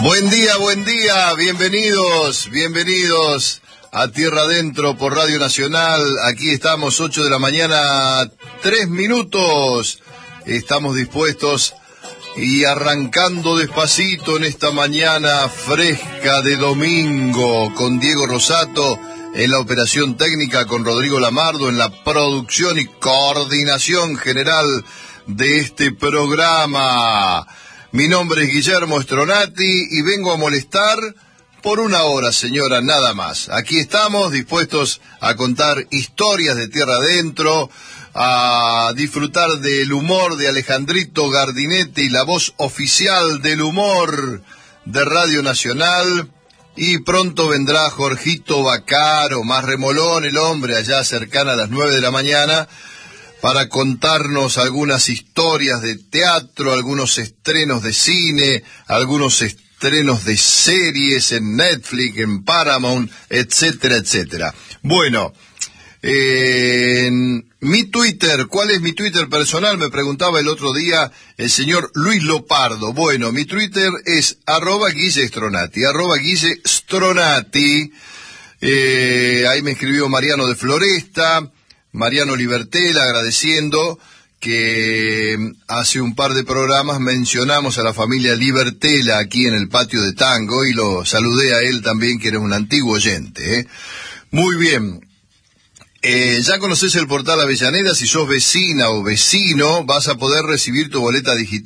Buen día, bienvenidos a Tierra Adentro por Radio Nacional. Aquí estamos, 8 de la mañana, 3 minutos. Estamos dispuestos y arrancando despacito en esta mañana fresca de domingo, con Diego Rosato en la operación técnica, con Rodrigo Lamardo en la producción y coordinación general de este programa. Mi nombre es Guillermo Stronati y vengo a molestar por una hora, señora, nada más. Aquí estamos dispuestos a contar historias de Tierra Adentro, a disfrutar del humor de Alejandrito Gardinetti, la voz oficial del humor de Radio Nacional. Y pronto vendrá Jorgito Bacaro, más remolón el hombre, allá cercana a las 9 de la mañana, para contarnos algunas historias de teatro, algunos estrenos de cine, algunos estrenos de series en Netflix, en Paramount, etcétera, etcétera. Bueno, mi Twitter, ¿cuál es mi Twitter personal? Me preguntaba el otro día el señor Luis Lopardo. Bueno, mi Twitter es @GuilleStronati, @GuilleStronati. Ahí me escribió Mariano de Floresta, Mariano Libertela, agradeciendo que hace un par de programas mencionamos a la familia Libertela aquí en el patio de Tango y lo saludé a él también, que era un antiguo oyente, ¿eh? Muy bien. Ya conoces el portal Avellaneda. Si sos vecina o vecino, vas a poder recibir tu boleta digital